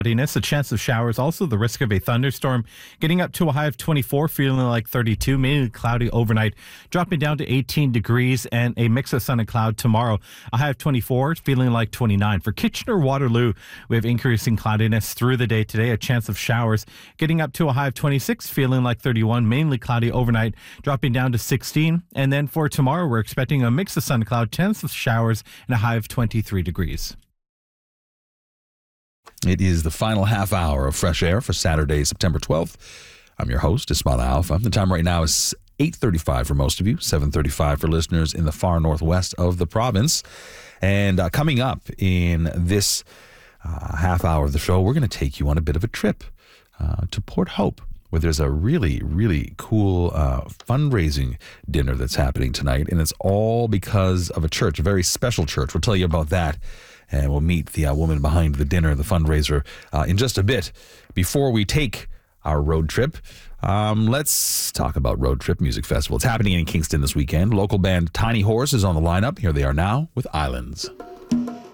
cloudiness, a chance of showers, also the risk of a thunderstorm, getting up to a high of 24, feeling like 32, mainly cloudy overnight, dropping down to 18 degrees, and a mix of sun and cloud tomorrow, a high of 24, feeling like 29. For Kitchener-Waterloo, we have increasing cloudiness through the day today, a chance of showers, getting up to a high of 26, feeling like 31, mainly cloudy overnight, dropping down to 16. And then for tomorrow, we're expecting a mix of sun and cloud, chance of showers, and a high of 23 degrees. It is the final half hour of Fresh Air for Saturday, September 12th. I'm your host, Ismail Alpha. The time right now is 8:35 for most of you, 7:35 for listeners in the far northwest of the province. And coming up in this half hour of the show, we're going to take you on a bit of a trip to Port Hope, where there's a really, really cool fundraising dinner that's happening tonight. And it's all because of a church, a very special church. We'll tell you about that. And we'll meet the woman behind the dinner, the fundraiser, in just a bit. Before we take our road trip, let's talk about Road Trip Music Festival. It's happening in Kingston this weekend. Local band Tiny Horse is on the lineup. Here they are now with Islands.